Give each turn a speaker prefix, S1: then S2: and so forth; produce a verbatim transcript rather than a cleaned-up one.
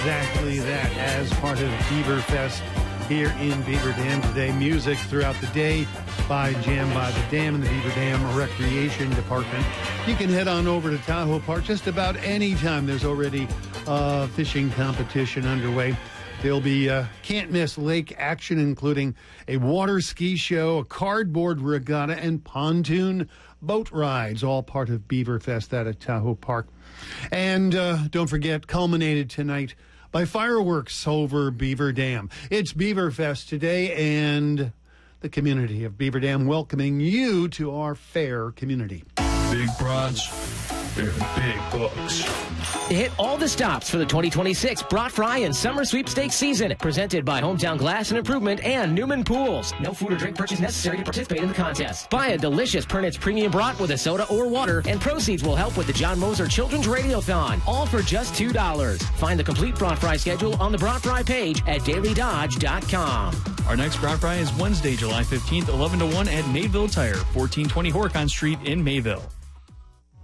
S1: Exactly that, as part of Beaver Fest here in Beaver Dam today. Music throughout the day by Jam by the Dam and the Beaver Dam Recreation Department. You can head on over to Tahoe Park just about any time. There's already a fishing competition underway. There'll be uh, can't-miss lake action, including a water ski show, a cardboard regatta, and pontoon boat rides, all part of Beaver Fest at Tahoe Park. And uh, don't forget, culminated tonight by fireworks over Beaver Dam. It's Beaver Fest today, and the community of Beaver Dam welcoming you to our fair community.
S2: Big broads and big bucks.
S3: Hit all the stops for the twenty twenty-six Brat Fry and Summer Sweepstakes season. Presented by Hometown Glass and Improvement and Newman Pools. No food or drink purchase necessary to participate in the contest. Buy a delicious Pernitz Premium Brat with a soda or water, and proceeds will help with the John Moser Children's Radiothon. All for just two dollars. Find the complete Brat Fry schedule on the Brat Fry page at daily dodge dot com.
S4: Our next Brat Fry is Wednesday, July fifteenth, eleven to one at Mayville Tire, fourteen twenty Horicon Street in Mayville.